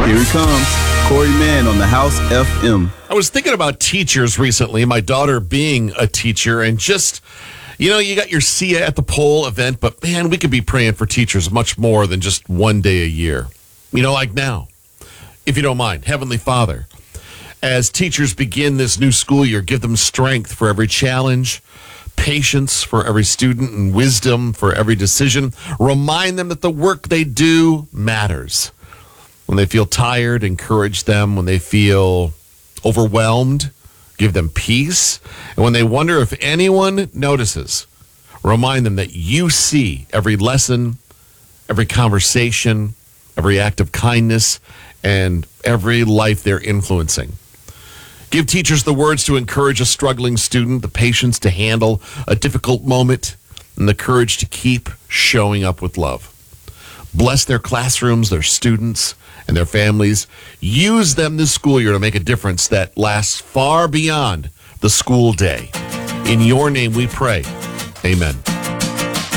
Here he comes. Corey Mann on the House FM. I was thinking about teachers recently, my daughter being a teacher, and just, you got your See Ya at the Pole event, but man, we could be praying for teachers much more than just one day a year. Like now, if you don't mind. Heavenly Father, as teachers begin this new school year, give them strength for every challenge, patience for every student, and wisdom for every decision. Remind them that the work they do matters. When they feel tired, encourage them. When they feel overwhelmed, give them peace. And when they wonder if anyone notices, remind them that you see every lesson, every conversation, every act of kindness, and every life they're influencing. Give teachers the words to encourage a struggling student, the patience to handle a difficult moment, and the courage to keep showing up with love. Bless their classrooms, their students, and their families. Use them this school year to make a difference that lasts far beyond the school day. In your name we pray. Amen.